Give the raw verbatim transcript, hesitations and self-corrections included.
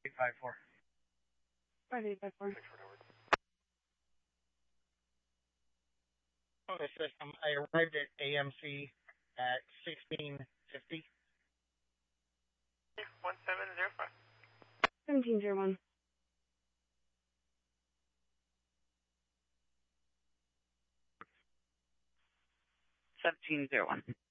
eight five four. Five eight five four. Okay, system. I arrived at A M C at sixteen fifty. One seven zero five. Seventeen zero one. Seventeen zero one.